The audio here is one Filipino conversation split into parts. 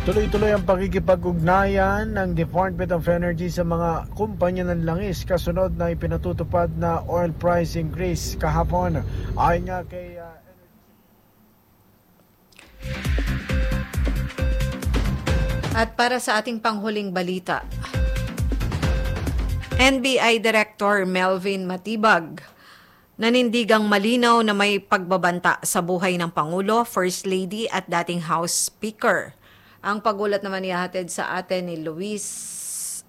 Tuloy-tuloy ang pakikipag-ugnayan ng Department of Energy sa mga kumpanya ng langis kasunod na ipinatutupad na oil price increase kahapon. Ayon nga kay At para sa ating panghuling balita, NBI Director Melvin Matibag nanindigang malinaw na may pagbabanta sa buhay ng Pangulo, First Lady at dating House Speaker. Ang pagulat naman ihahatid sa atin ni Luisa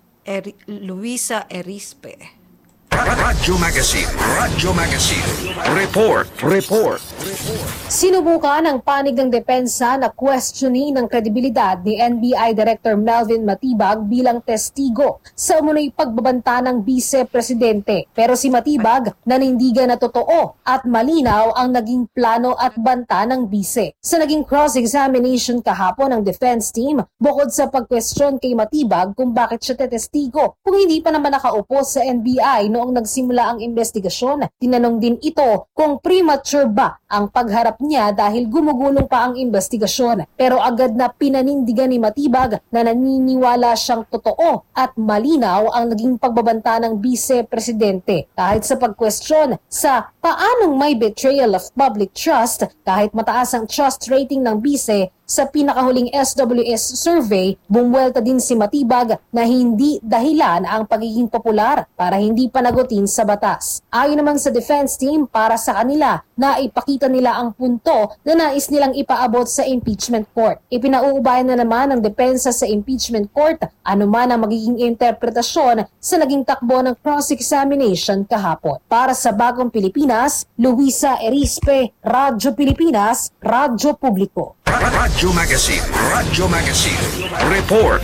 Erispe. Radyo Magazine. Report. Sinubukan ang panig ng depensa na questioning ng kredibilidad ni NBI Director Melvin Matibag bilang testigo sa umunoy pagbabanta ng Vice-Presidente. Pero si Matibag nanindigan na totoo at malinaw ang naging plano at banta ng Vice. Sa naging cross-examination kahapon ng defense team, bukod sa pag-question kay Matibag kung bakit siya tetestigo kung hindi pa naman nakaupo sa NBI noong nagsimula ang investigasyon, tinanong din ito kung premature ba ang pagharap niya dahil gumugulong pa ang investigasyon. Pero agad na pinanindigan ni Matibag na naniniwala siyang totoo at malinaw ang naging pagbabanta ng Vice-Presidente. Kahit sa pag-question sa paanong may betrayal of public trust, kahit mataas ang trust rating ng Vice, sa pinakahuling SWS survey, bumuwelta din si Matibag na hindi dahilan ang pagiging popular para hindi panagutin sa batas. Ayon naman sa defense team, para sa kanila na ipakita nila ang punto na nais nilang ipaabot sa impeachment court. Ipinauubayan na naman ng depensa sa impeachment court anuman ang magiging interpretasyon sa naging takbo ng cross-examination kahapon. Para sa Bagong Pilipinas, Luisa Erispe, Radyo Pilipinas, Radyo Publiko. Radyo Magazine. Report.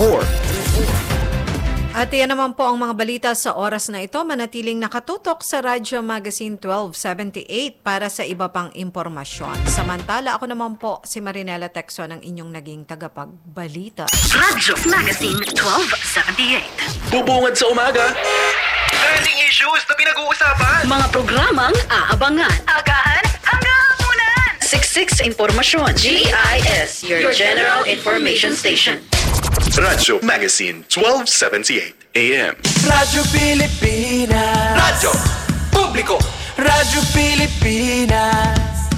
At yan naman po ang mga balita sa oras na ito. Manatiling nakatutok sa Radyo Magazine 1278 para sa iba pang impormasyon. Samantala, ako naman po si Marinela Texo ng inyong naging tagapagbalita. Radyo Magazine 1278. Bubungad sa umaga. Trending issues na pinag-uusapan. Mga programang aabangan. Agahan hanggang hapunan. Siksik impormasyon. GIS, your general information station. Radyo Magazine 1278 AM. Radyo Pilipinas. Radyo Publiko. Radyo Pilipinas.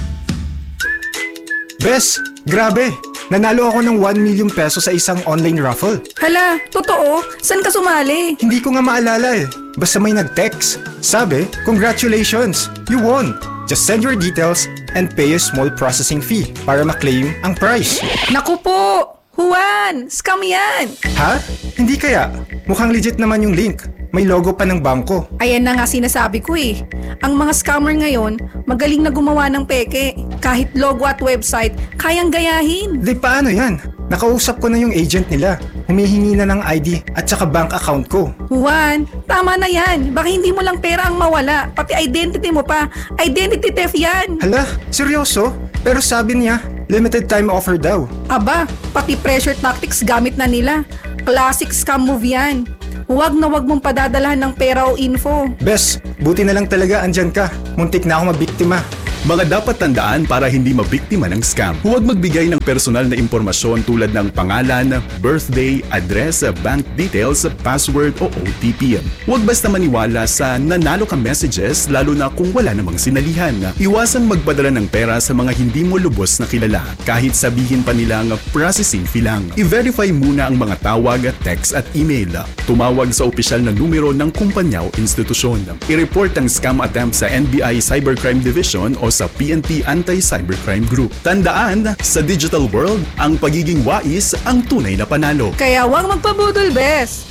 Bes, grabe! Nanalo ako ng 1 million peso sa isang online raffle. Hala, totoo? Saan ka sumali? Hindi ko nga maalala eh. Basta may nag-text. Sabi, congratulations! You won! Just send your details and pay a small processing fee para ma-claim ang prize. Naku po! Juan! Scam yan! Ha? Hindi kaya? Mukhang legit naman yung link. May logo pa ng bangko. Ayan na nga sinasabi ko eh. Ang mga scammer ngayon, magaling na gumawa ng peke. Kahit logo at website, kayang gayahin. Di paano yan? Nakausap ko na yung agent nila. Humihingi na ng ID at saka bank account ko. Juan, tama na yan. Baka hindi mo lang pera ang mawala. Pati identity mo pa. Identity theft yan. Hala, seryoso? Pero sabi niya, limited time offer daw. Aba, pati pressure tactics gamit na nila. Classic scam move yan. Huwag na huwag mong padadalahan ng pera o info. Bes, buti na lang talaga andyan ka. Muntik na ako mabiktima. Mga dapat tandaan para hindi mabiktima ng scam. Huwag magbigay ng personal na impormasyon tulad ng pangalan, birthday, address, bank details, password o OTP. Huwag basta maniwala sa nanalo ka messages lalo na kung wala namang sinalihan. Iwasang magpadala ng pera sa mga hindi mo lubos na kilala kahit sabihin pa nilang processing fee lang. I-verify muna ang mga tawag, text at email. Tumawag sa opisyal na numero ng kumpanya o institusyon. I-report ang scam attempt sa NBI Cybercrime Division o sa PNP Anti-Cybercrime Group. Tandaan, sa digital world, ang pagiging wais ang tunay na panalo. Kaya huwag magpabudol, Bes.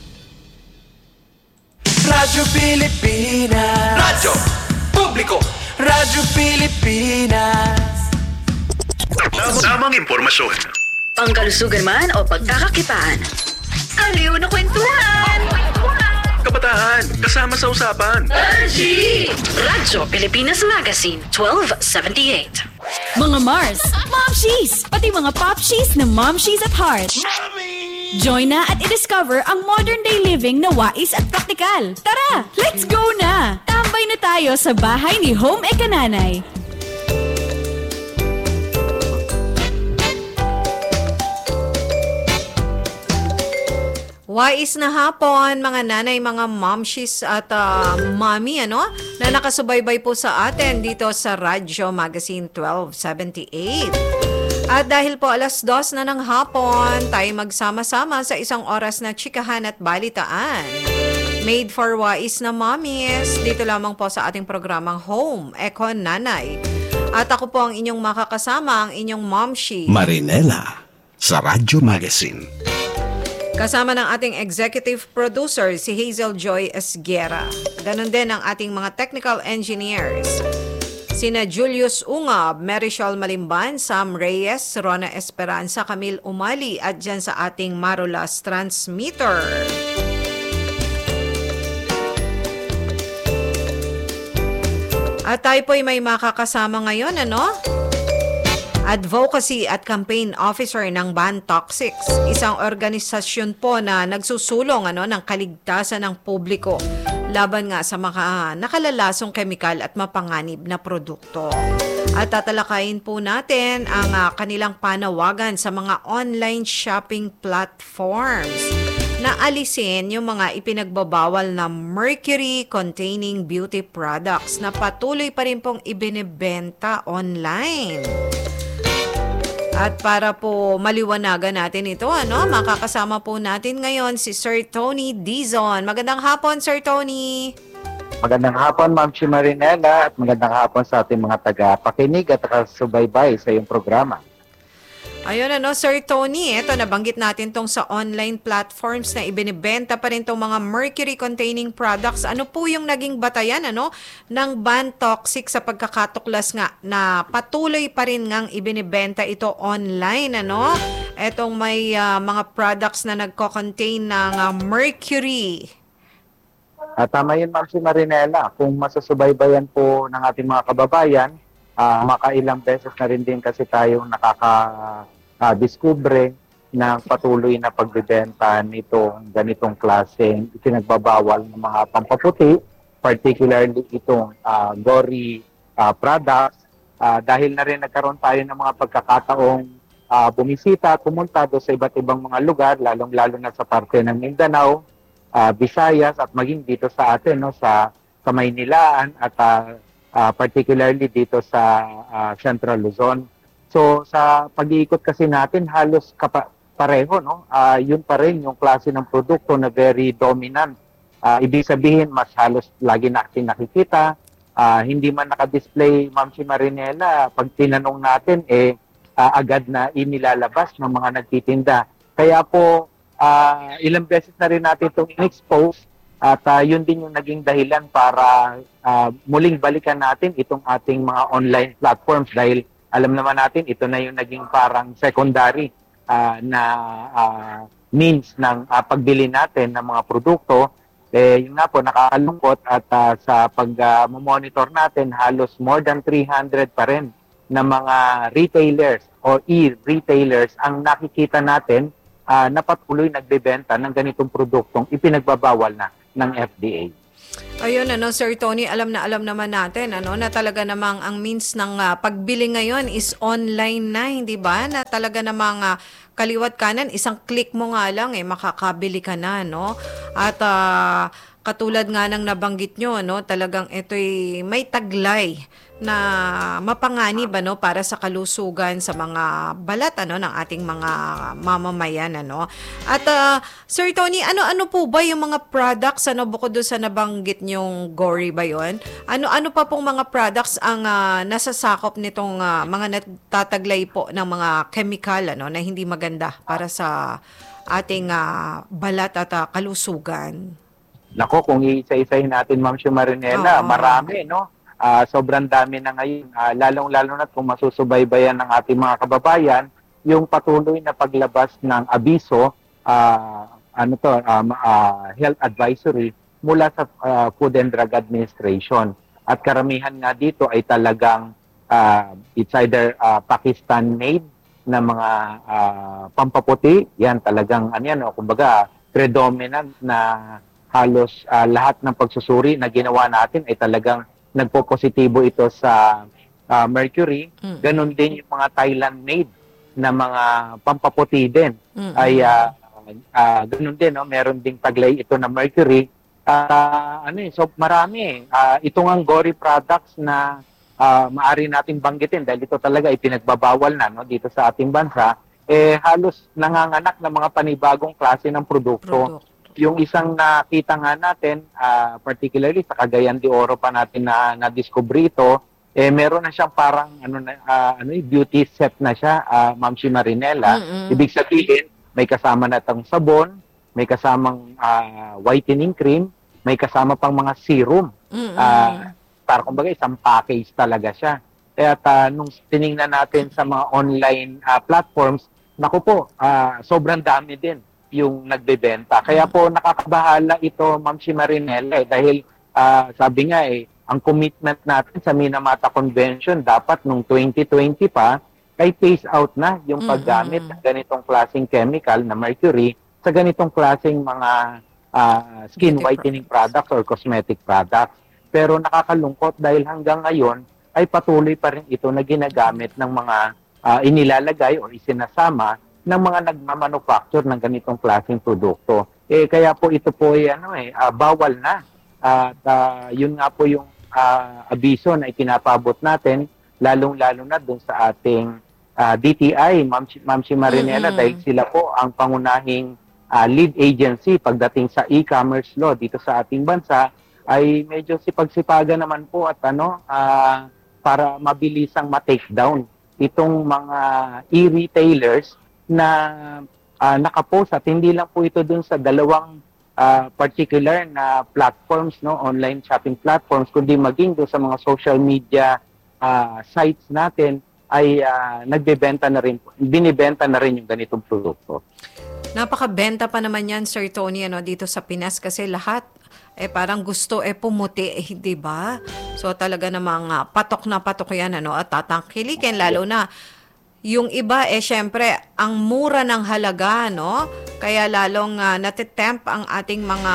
Radyo Pilipinas. Radyo Publiko. Radyo Pilipinas. Tamang impormasyon. Pangkalusugan man o pagkakakitaan. Aliw na kwentuhan. Kabataan, kasama sa usapan. Radyo Pilipinas Magazine 1278. Mga Mars, Momshies! Pati mga Popshies na Momshies at Heart. Join na at i-discover ang modern day living na wais at praktikal. Tara, let's go na! Tambay na tayo sa bahay ni Home Ekananay. Wais na hapon, mga nanay, mga momshies at mami, na nakasubaybay po sa atin dito sa Radyo Magazine 1278. At dahil po 2:00 na ng hapon, tayo magsama-sama sa isang oras na chikahan at balitaan. Made for wais na mommies, dito lamang po sa ating programang Home, Eko Nanay. At ako po ang inyong makakasama, ang inyong momshi, Marinela, sa Radyo Magazine. Kasama ng ating executive producer, si Hazel Joy Esguera. Ganon din ang ating mga technical engineers. Sina Julius Ungab, Marichal Malimban, Sam Reyes, Rona Esperanza, Camille Umali, at dyan sa ating Marulas Transmitter. At tayo po'y may makakasama ngayon, Advocacy at Campaign Officer ng Ban Toxics, isang organisasyon po na nagsusulong ng kaligtasan ng publiko laban nga sa mga nakalalasong kemikal at mapanganib na produkto. At tatalakayin po natin ang kanilang panawagan sa mga online shopping platforms na alisin yung mga ipinagbabawal na mercury-containing beauty products na patuloy pa rin pong ibinebenta online. At para po maliwanagan natin ito, makakasama po natin ngayon si Sir Tony Dizon. Magandang hapon, Sir Tony. Magandang hapon, Ma'am Chi Marinela, at magandang hapon sa ating mga taga-pakinig at subaybay sa iyong programa. Ayun Sir Tony, ito nabanggit natin tong sa online platforms na ibinibenta pa rin tong mga mercury-containing products. Ano po yung naging batayan ng Ban Toxic sa pagkakatuklas nga na patuloy pa rin ngang ibinibenta ito online, Etong may mga products na nagko-contain ng mercury. Tama yun, Ma'am Si Marinela. Kung masasubaybayan po ng ating mga kababayan, makailang beses na rin din kasi tayong nakaka-discover ng patuloy na pagbibenta nitong ganitong klaseng ipinagbabawal ng mga pampaputi, particularly itong gory products. Dahil na rin nagkaroon tayo ng mga pagkakataong bumisita, pumunta do sa iba't ibang mga lugar, lalong-lalo na sa parte ng Mindanao, Visayas at maging dito sa atin, sa Maynilaan at particularly dito sa Central Luzon. So sa pag-iikot kasi natin halos pareho, yun pa rin yung klase ng produkto na very dominant. Ibig sabihin mas halos lagi natin nakikita, hindi man naka-display, Ma'am Si Marinela, pag tinanong natin agad na inilalabas ng mga nagtitinda. Kaya po ilang beses na rin natin itong in-expose. At yun din yung naging dahilan para muling balikan natin itong ating mga online platforms dahil alam naman natin ito na yung naging parang secondary na means ng pagbili natin ng mga produkto. Yun nga po, nakakalungkot at sa pag-monitor natin halos more than 300 pa rin na mga retailers o e-retailers ang nakikita natin na patuloy nagbebenta ng ganitong produktong ipinagbabawal na ng FDA. Ayun, Sir Tony, alam naman natin, na talaga namang ang means ng pagbili ngayon is online na, hindi ba? Na talaga namang kaliwat kanan, isang click mo nga lang, makakabili ka na, At katulad nga ng nabanggit nyo, talagang ito'y may taglay na mapanganib para sa kalusugan sa mga balat ng ating mga mamamayan At Sir Tony, ano po ba yung mga products bukod doon sa nabanggit nyong gory ba yon? Ano pa pong mga products ang nasasakop nitong mga natataglay po ng mga chemical na hindi maganda para sa ating balat at kalusugan? Nako, kung isa-isahin natin, Ma'am Si Marinela, marami, sobrang dami na ngayon, lalong-lalo na kung masusubaybayan ng ating mga kababayan, yung patuloy na paglabas ng abiso, health advisory mula sa Food and Drug Administration. At karamihan nga dito ay talagang it's either Pakistan-made na mga pampaputi, yan talagang, kumbaga, predominant na halos lahat ng pagsusuri na ginawa natin ay talagang nagpo-positibo ito sa mercury. Ganon din yung mga Thailand-made na mga pampaputi din ay ganun din, no? Meron ding taglay ito na mercury. So marami. Ito ang gory products na maaari nating banggitin dahil ito talaga ipinagbabawal na, no, dito sa ating bansa. Halos nanganganak ng mga panibagong klase ng produkto. Yung isang nakita nga natin, particularly sa Cagayan de Oro pa natin na discover ito, meron na siyang parang beauty set na siya, Ma'am si Marinela. Ibig sabihin, may kasama na itong sabon, may kasamang whitening cream, may kasama pang mga serum. Para kumbaga isang package talaga siya. Kaya nung tiningnan natin sa mga online platforms, naku po, sobrang dami din yung nagbebenta. Kaya po nakakabahala ito, Ma'am si Marinela, dahil sabi nga ang commitment natin sa Minamata Convention dapat nung 2020 pa ay phase out na yung paggamit ng ganitong klaseng chemical na mercury sa ganitong klaseng mga skin whitening products or cosmetic products. Pero nakakalungkot dahil hanggang ngayon ay patuloy pa rin ito na ginagamit ng mga inilalagay o isinasama ng mga nagmamanufacture ng ganitong klaseng produkto. Kaya po ito po ay bawal na. At yun nga po yung abiso na ipinapabot natin, lalong-lalo na dun sa ating DTI, Ma'am si Marinela, dahil sila po ang pangunahing lead agency pagdating sa e-commerce law dito sa ating bansa, ay medyo sipagsipagan naman po at para mabilisang ma-take down itong mga e-retailers na nakapost at hindi lang po ito dun sa dalawang particular na platforms, no, online shopping platforms, kundi maging doon sa mga social media sites natin ay binibenta na rin yung ganitong produkto. Napakabenta pa naman yan, Sir Tony, dito sa Pinas kasi lahat parang gusto pumuti, di ba? So talaga namang patok na patok yan, at tatangkilikin, lalo na yung iba syempre ang mura ng halaga, no? Kaya lalong natitempt ang ating mga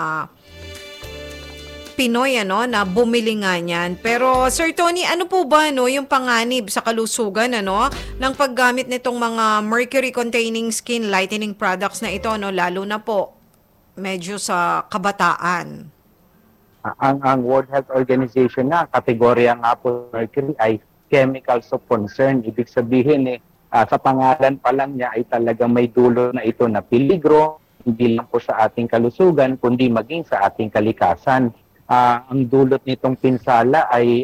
Pinoy na bumili nga niyan. Pero Sir Tony, ano po ba yung panganib sa kalusugan ng paggamit nitong mga mercury containing skin lightening products na ito, lalo na po medyo sa kabataan? Ang World Health Organization na kategorya nga po mercury ay chemicals of concern. Ibig sabihin sa pangalan pa lang niya ay talagang may dulo na ito na peligro, hindi lang po sa ating kalusugan, kundi maging sa ating kalikasan. Ang dulot nitong pinsala ay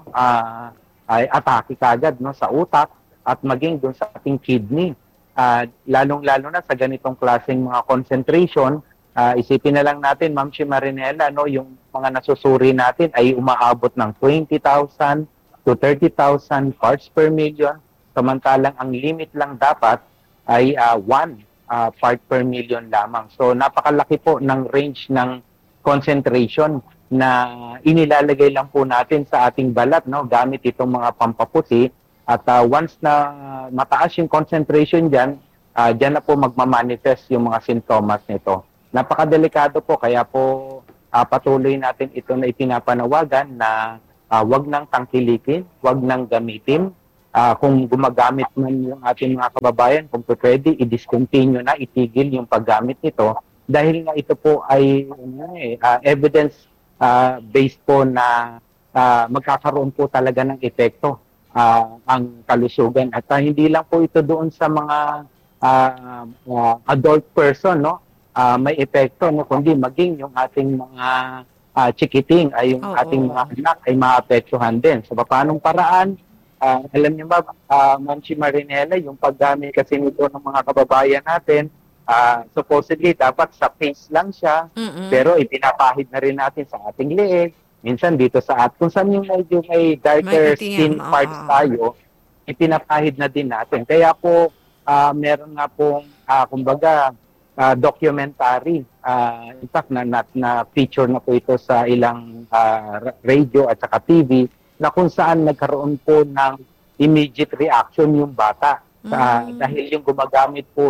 ay atake kagad sa utak at maging doon sa ating kidney. Lalong-lalo na sa ganitong klaseng mga concentration, isipin na lang natin, Ma'am si Marinela, yung mga nasusuri natin ay umaabot ng 20,000 to 30,000 parts per million, samantalang ang limit lang dapat ay 1 part per million lamang. So napakalaki po ng range ng concentration na inilalagay lang po natin sa ating balat, gamit itong mga pampaputi, at once na mataas yung concentration dyan na po magmamanifest yung mga sintomas nito. Napakadelikado po, kaya po patuloy natin ito na ipinapanawagan na wag nang tangkilikin, wag nang gamitin. Kung gumagamit man yung ating mga kababayan, kung pwede, i-discontinue na, itigil yung paggamit nito. Dahil nga ito po ay evidence-based po na magkakaroon po talaga ng epekto ang kalusugan. At hindi lang po ito doon sa mga adult person, may epekto, kundi maging yung ating mga chikiting ay yung ating mga anak ay maapektuhan din. So, paanong paraan? Alam niyo ba, Ma'am si Marinela, yung paggamit kasi nito ng mga kababayan natin, supposedly dapat sa face lang siya, pero ipinapahid na rin natin sa ating leeg, minsan dito sa kung saan yung medyo may darker skin parts tayo, ipinapahid na din natin. Kaya po, meron nga pong, kumbaga, documentary. In fact, na feature na po ito sa ilang radio at saka TV, na kung saan nagkaroon po ng immediate reaction yung bata. Dahil yung gumagamit po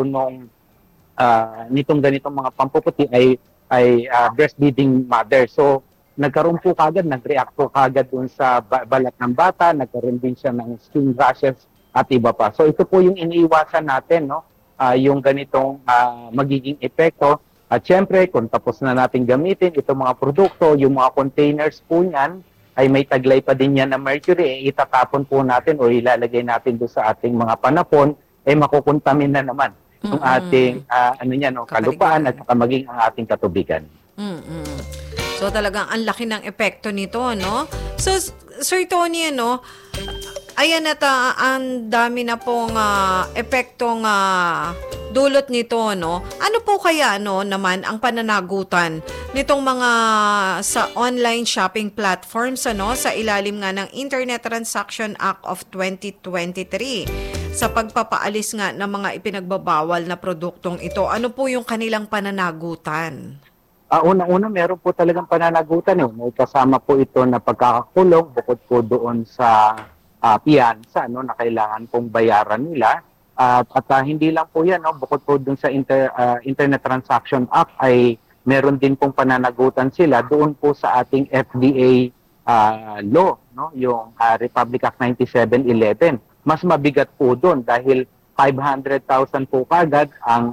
nitong ganitong mga pampuputi ay breastfeeding mother. So, nagkaroon po kagad, nag-react po kagad dun sa balat ng bata, nagkaroon din siya ng skin rashes at iba pa. So, ito po yung iniiwasan natin, yung ganitong magiging epekto. At syempre, kung tapos na natin gamitin itong mga produkto, yung mga containers po niyan, ay may taglay pa din yan ng mercury, itatapon po natin o ilalagay natin doon sa ating mga panapon, makukontamin na naman yung ating kalupaan at maging ang ating katubigan. So talagang ang laki ng epekto nito, no? So Sir Tony, ayan at ang dami na pong epektong dulot nito, no? Ano po kaya naman ang pananagutan nitong mga sa online shopping platforms sa ilalim nga ng Internet Transaction Act of 2023 sa pagpapaalis nga ng mga ipinagbabawal na produktong ito? Ano po yung kanilang pananagutan? Unang-una, meron po talagang pananagutan. May kasama po ito na pagkakakulong bukod po doon sa piyansa na kailangan pong bayaran nila. At hindi lang po yan, bukod po doon sa Internet Transaction Act ay meron din pong pananagutan sila doon po sa ating FDA law, yung Republic Act 9711. Mas mabigat po doon dahil 500,000 po kagad ang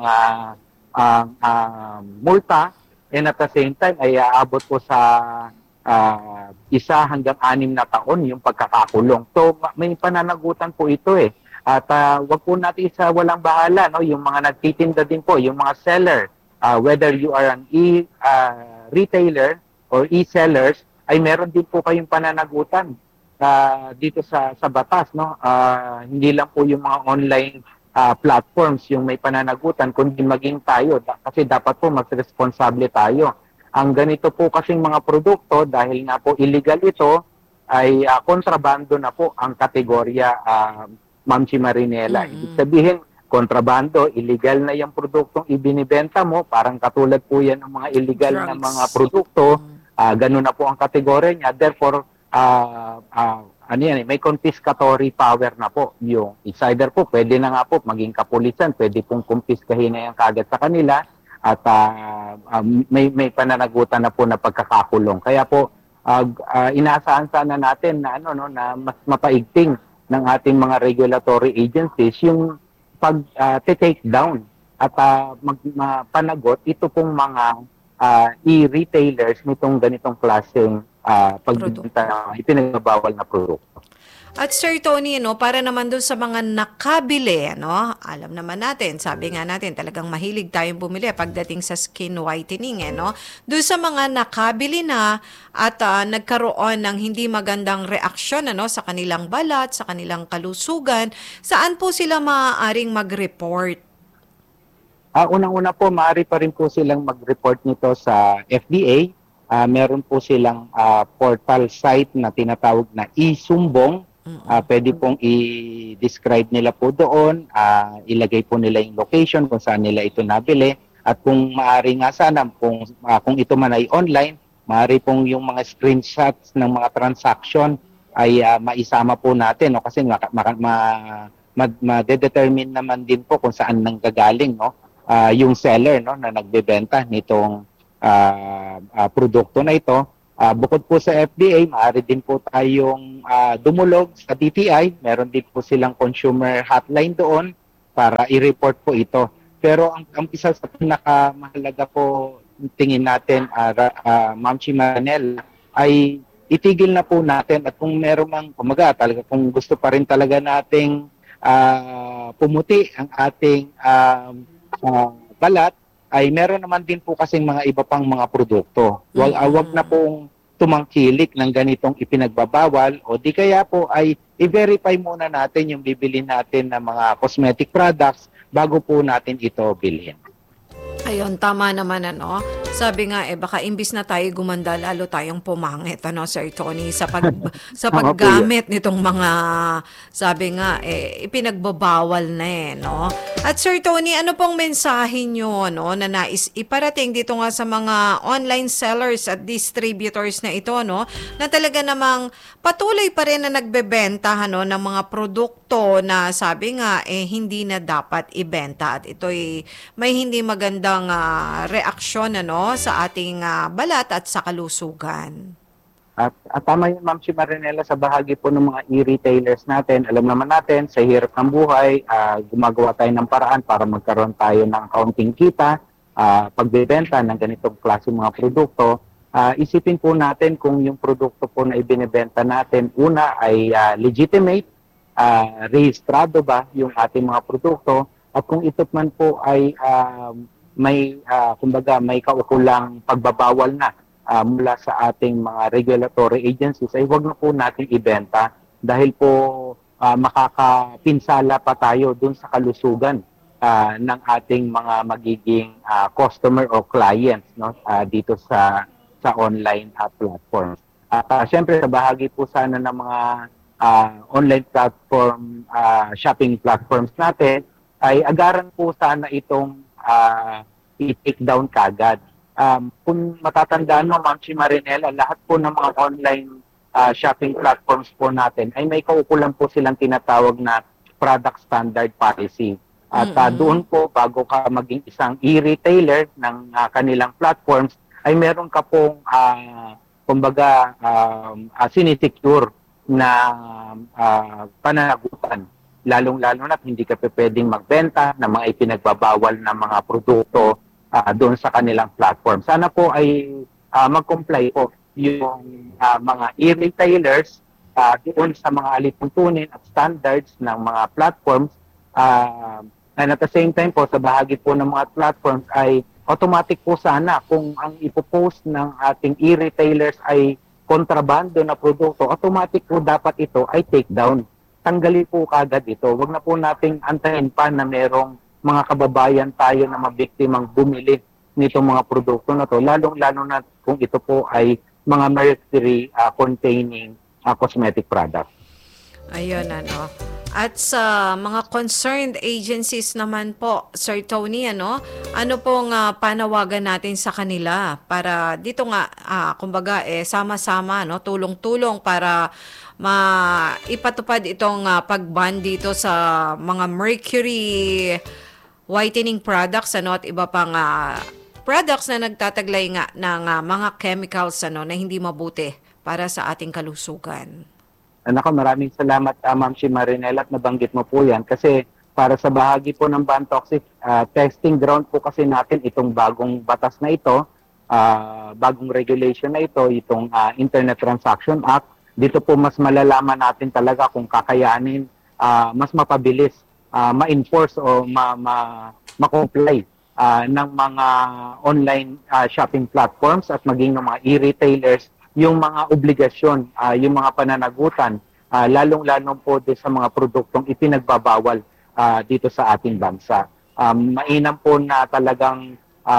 multa. And at the same time, ay aabot po sa 1 hanggang 6 na taon yung pagkakakulong. So, may pananagutan po ito At wag po natin sa walang bahala, yung mga nagtitinda din po, yung mga seller, whether you are an retailer or e-sellers, ay meron din po kayong pananagutan dito sa batas. Hindi lang po yung mga online platforms yung may pananagutan, kundi maging tayo. Kasi dapat po mas-responsable tayo. Ang ganito po kasing mga produkto, dahil nga po illegal ito, ay kontrabando na po ang kategorya, Ma'am Chi Marinela. Ibig sabihin, kontrabando, illegal na yung produktong ibinibenta mo, parang katulad po yan ng mga illegal na mga produkto, ganun na po ang kategorya niya. Therefore, may confiscatory power na po. Yung insider po, pwede na nga po maging kapulisan, pwede pong kumpiskahin na yan kagad sa kanila at may pananagutan na po na pagkakakulong. Kaya po, inaasahan sana natin na na mas mapaigting ng ating mga regulatory agencies yung pag-take down at panagot ito pong mga e-retailers nitong ganitong klaseng pagbibenta ng ipinagbabawal na produkto. At Sir Tony, para naman doon sa mga nakabili, alam naman natin, sabi nga natin, talagang mahilig tayong bumili pagdating sa skin whitening, Doon sa mga nakabili na at nagkaroon ng hindi magandang reaksyon, sa kanilang balat, sa kanilang kalusugan, saan po sila maaaring mag-report? Unang-una po, maaari pa rin po silang mag-report nito sa FDA. Meron po silang portal site na tinatawag na eSumbong. Pwede pong i-describe nila po doon, ilagay po nila yung location kung saan nila ito nabili. At kung maaari nga sana, kung ito man ay online, maaari pong yung mga screenshots ng mga transaction ay maisama po natin. Kasi ma-determine naman din po kung saan nanggagaling yung seller na nagbebenta nitong produkto na ito. Bukod po sa FDA, maaari din po tayong dumulog sa DTI. Meron din po silang consumer hotline doon para i-report po ito. Pero ang isa sa pinakamahalaga po tingin natin, Ma'am Chi Marinela, ay itigil na po natin at kung meron mang talaga kung gusto pa rin talaga nating pumuti ang ating balat, ay meron naman din po kasing mga iba pang mga produkto. Wag na pong tumangkilik ng ganitong ipinagbabawal o di kaya po ay i-verify muna natin yung bibili natin ng mga cosmetic products bago po natin ito bilhin. Ayun, tama naman Sabi nga baka imbis na tayo gumanda, lalo tayong pumangit, Sir Tony, sa paggamit nitong mga, sabi nga, ipinagbabawal na At Sir Tony, ano pong mensahe nyo, na nais iparating dito nga sa mga online sellers at distributors na ito, na talaga namang patuloy pa rin na nagbebenta, ng mga produkto na sabi nga, hindi na dapat ibenta at ito'y may hindi magandang reaksyon, sa ating balat at sa kalusugan? At tama yun, Ma'am si Marinela, sa bahagi po ng mga e-retailers natin. Alam naman natin, sa hirap ng buhay, gumagawa tayo ng paraan para magkaroon tayo ng kaunting kita, pagbebenta ng ganitong klase mga produkto. Isipin po natin kung yung produkto po na ibinebenta natin, una ay legitimate, rehistrado ba yung ating mga produkto, at kung ito man po ay may kaukulang pagbabawal na mula sa ating mga regulatory agencies, ay huwag na po natin ibenta dahil po makakapinsala pa tayo dun sa kalusugan ng ating mga magiging customer o clients, no, dito sa online platforms. At syempre sa bahagi po sana ng mga online platform, shopping platforms natin, ay agaran po sana itong i-take down kagad. Kung matatandaan mo, Ma'am si Marinela, lahat po ng mga online shopping platforms po natin ay may kaukulan po silang tinatawag na product standard policy. At doon po, bago ka maging isang e-retailer ng kanilang platforms, ay meron ka pong sinisecure na pananagutan. Lalong-lalo na hindi ka pwedeng magbenta ng mga ipinagbabawal na mga produkto doon sa kanilang platform. Sana po ay mag-comply po yung mga e-retailers doon sa mga alituntunin at standards ng mga platforms. And at the same time po, sa bahagi po ng mga platforms ay automatic po sana kung ang ipopost ng ating e-retailers ay kontrabando na produkto, automatic po dapat ito ay take down. Tanggalin po kagad ito. Huwag na po nating antayin pa na merong mga kababayan tayo na mabiktimang bumili nitong mga produkto na to, lalong-lalo na kung ito po ay mga mercury containing cosmetic product. Ayun, At sa mga concerned agencies naman po, Sir Tony, ano pong panawagan natin sa kanila para dito nga, kumbaga, sama-sama, tulong-tulong para maipatupad itong pag-ban dito sa mga mercury whitening products, at iba pang products na nagtataglay nga ng mga chemicals na hindi mabuti para sa ating kalusugan. Maraming salamat, Ma'am si Marinela, at nabanggit mo po yan kasi para sa bahagi po ng ban toxic, testing ground po kasi natin itong bagong batas na ito, bagong regulation na ito, itong Internet Transaction Act. Dito po mas malalaman natin talaga kung kakayanin, mas mapabilis, ma-enforce o ma-comply ng mga online shopping platforms at maging ng mga e-retailers yung mga obligasyon, yung mga pananagutan, lalong-lalong po sa mga produktong ipinagbabawal dito sa ating bansa. Mainam po na talagang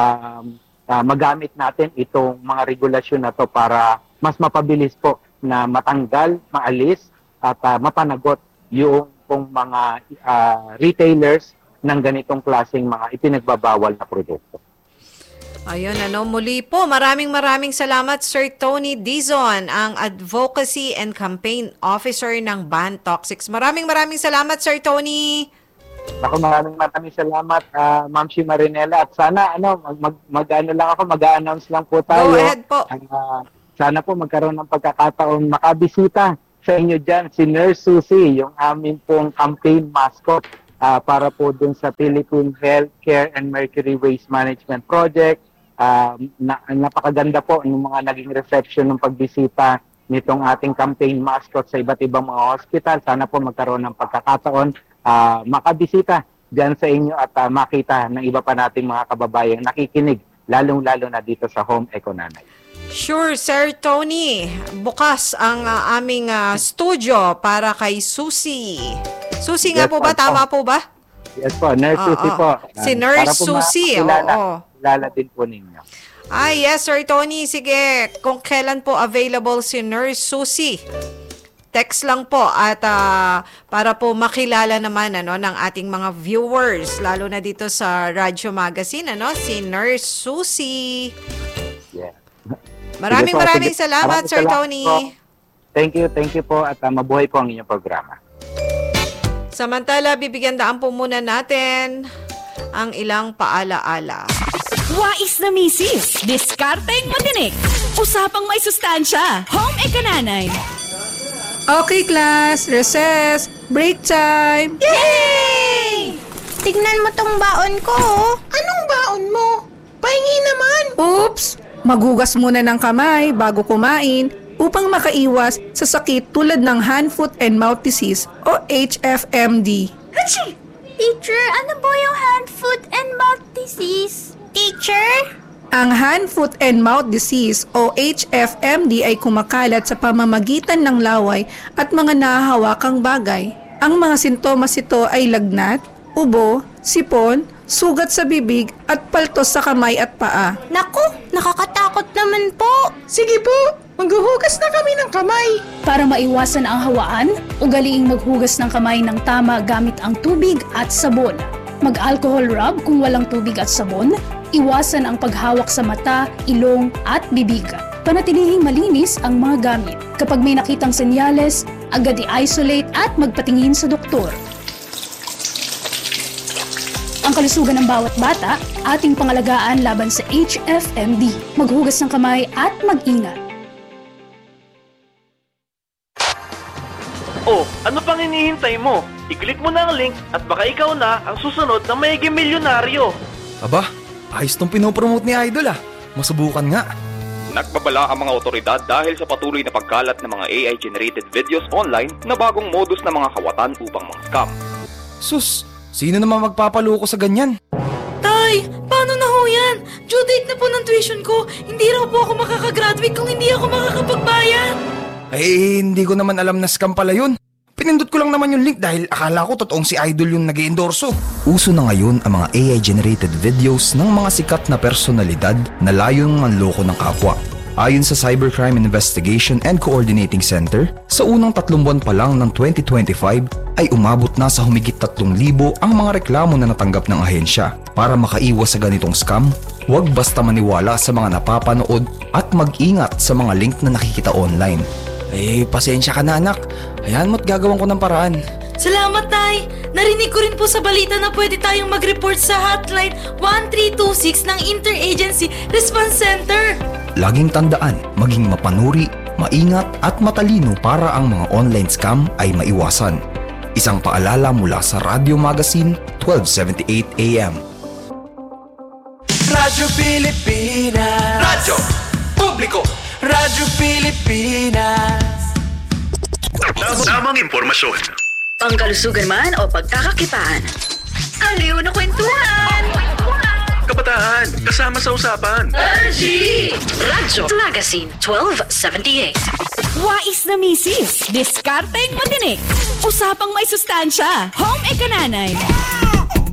magamit natin itong mga regulasyon na to para mas mapabilis po na matanggal, maalis at mapanagot yung pong mga retailers ng ganitong klaseng mga ipinagbabawal na produkto. Ayun, muli po, maraming salamat Sir Tony Dizon, ang Advocacy and Campaign Officer ng Ban Toxics. Maraming salamat Sir Tony. Maraming salamat, Ma'am si Marinela, at sana mag-a-announce lang po tayo. Go ahead po. Sana po magkaroon ng pagkakataon makabisita sa inyo dyan si Nurse Susie, yung amin pong campaign mascot para po dun sa Philippine Healthcare and Mercury Waste Management Project. Napakaganda po ng mga naging reception ng pagbisita nitong ating campaign mascot sa iba't ibang mga hospital. Sana po magkaroon ng pagkakataon makabisita dyan sa inyo at makita ng iba pa nating mga kababayang nakikinig, lalong-lalo na dito sa Home Eco Nanay. Sure, Sir Tony. Bukas ang aming studio para kay Susie. Susie nga po ba? Tama po ba? Yes po, Nurse Susie po. Si Nurse Susie. Kilala din po ninyo. Yes, Sir Tony. Sige, kung kailan po available si Nurse Susie, text lang po at para po makilala naman ng ating mga viewers, lalo na dito sa Radyo Magazine, si Nurse Susie. Yeah. Maraming salamat, Sir Tony. Thank you po at mabuhay po ang inyong programa. Samantala, bibigyan daan po muna natin ang ilang paalaala. Wais na misis, diskarteng matinik. Usapang may sustansya. Home Ekananay. Okay class, recess, break time. Yay! Tignan mo tong baon ko. Anong baon mo? Pahingi naman. Oops! Maghugas muna ng kamay bago kumain upang makaiwas sa sakit tulad ng hand, foot, and mouth disease o HFMD. Hachi! Teacher, ano po yung hand, foot, and mouth disease? Teacher? Ang hand, foot, and mouth disease o HFMD ay kumakalat sa pamamagitan ng laway at mga nahahawakang bagay. Ang mga sintomas ito ay lagnat, ubo, sipon, sugat sa bibig at paltos sa kamay at paa. Naku, nakakatakot naman po. Sige po, maghuhugas na kami ng kamay. Para maiwasan ang hawaan, ugaliing maghugas ng kamay ng tama gamit ang tubig at sabon. Mag-alcohol rub kung walang tubig at sabon. Iwasan ang paghawak sa mata, ilong at bibig. Panatilihing malinis ang mga gamit. Kapag may nakitang senyales, agad i-isolate at magpatingin sa doktor. Ang kalusugan ng bawat bata, ating pangalagaan laban sa HFMD. Maghugas ng kamay at mag-ingat. Oh, ano pang hinihintay mo? I-click mo na ang link at baka ikaw na ang susunod na maiging milyonaryo. Aba, ayos tong pinopromote ni Idol ah. Masubukan nga. Nagbabala ang mga otoridad dahil sa patuloy na pagkalat ng mga AI-generated videos online na bagong modus ng mga kawatan upang mga scam. Sus, sino naman magpapaloko sa ganyan? Tay, paano na ho yan? Due date na po ng tuition ko. Hindi raw po ako makakagraduate kung hindi ako makakapagbayad. Eh, hindi ko naman alam na scam pala yun. Pinindot ko lang naman yung link dahil akala ko totoong si Idol yung nag-iendorso. Uso na ngayon ang mga AI-generated videos ng mga sikat na personalidad na layong manloko ng kapwa. Ayon sa Cybercrime Investigation and Coordinating Center, sa unang 3 buwan pa lang ng 2025 ay umabot na sa humigit 3,000 ang mga reklamo na natanggap ng ahensya. Para makaiwas sa ganitong scam, huwag basta maniwala sa mga napapanood at mag-ingat sa mga link na nakikita online. Eh, pasensya ka na anak. Hayaan mo't gagawin ko ng paraan. Salamat, Tay. Narinig ko rin po sa balita na pwede tayong mag-report sa hotline 1326 ng Interagency Response Center. Laging tandaan, maging mapanuri, maingat at matalino para ang mga online scam ay maiwasan. Isang paalala mula sa Radio Magazine, 1278 AM. Radyo Pilipinas. Radyo Publiko. Radyo Pilipinas. Tamang impormasyon. Pangkalusugan man o pagkakakitaan. Aliw na kwentuhan. Kabataan, kasama sa usapan. RG! Radyo Magazine 1278. Wais na misis, diskarteng matinik. Usapang may sustansya. Home Ekananay.